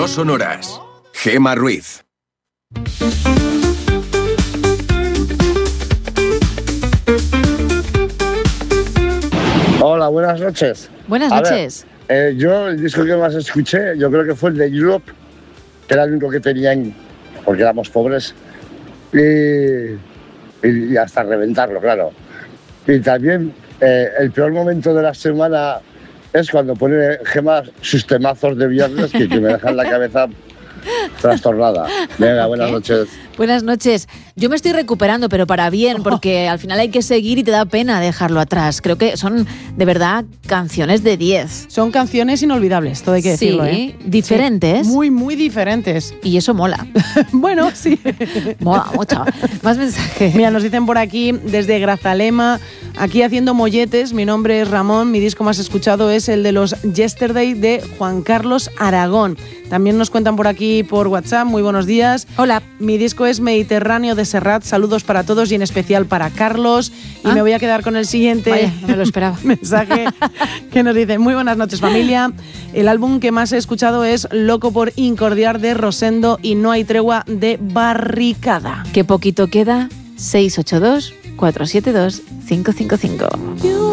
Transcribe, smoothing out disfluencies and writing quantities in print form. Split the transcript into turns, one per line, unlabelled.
sonoras. Gemma Ruiz.
Hola, buenas noches.
Buenas noches.
Yo el disco que más escuché, yo creo que fue el de Europe, que era el único que tenían, porque éramos pobres, y hasta reventarlo, claro. Y también el peor momento de la semana es cuando pone Gemma sus temazos de viernes que me dejan la cabeza trastornada. Venga, buenas noches.
Buenas noches. Yo me estoy recuperando, pero para bien, porque al final hay que seguir y te da pena dejarlo atrás. Creo que son, de verdad, canciones de 10.
Son canciones inolvidables, todo hay que decirlo,
Sí, diferentes.
Sí, muy, muy diferentes.
Y eso mola.
Bueno, sí.
Mola mucho. Más mensajes.
Mira, nos dicen por aquí, desde Grazalema, aquí haciendo molletes, mi nombre es Ramón, mi disco más escuchado es el de los Yesterday de Juan Carlos Aragón. También nos cuentan por aquí por WhatsApp, muy buenos días.
Hola.
Mi disco es Mediterráneo de Serrat, saludos para todos y en especial para Carlos. Y me voy a quedar con el siguiente
Vaya, no me lo esperaba.
mensaje que nos dice: muy buenas noches, familia. El álbum que más he escuchado es Loco por Incordiar de Rosendo y No hay tregua de Barricada.
Qué poquito queda. 682 472 555.